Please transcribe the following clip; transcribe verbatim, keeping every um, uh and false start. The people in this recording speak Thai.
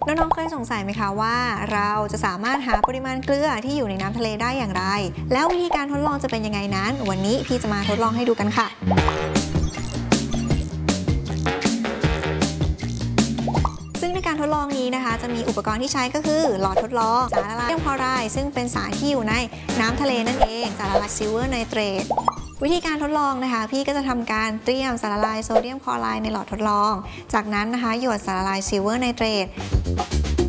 น้องๆเคยสงสัยไหมคะว่าเราจะสามารถหาปริมาณเกลือที่อยู่ในน้ำทะเลได้อย่างไรแล้ววิธีการทดลองจะเป็นยังไงนั้นวันนี้พี่จะมาทดลองให้ดูกันค่ะซึ่งในการทดลองนี้นะคะจะมีอุปกรณ์ที่ใช้ก็คือหลอดทดลองสารละลายโซเดียมคลอไรด์ซึ่งเป็นสารที่อยู่ในน้ำทะเลนั่นเองสารละลายซิลเวอร์ไนเตรตวิธีการทดลองนะคะพี่ก็จะทำการเตรียมสารละลายโซเดียมคลอไรด์ในหลอดทดลองจากนั้นนะคะหยดสารละลายซิลเวอร์ไนเตรต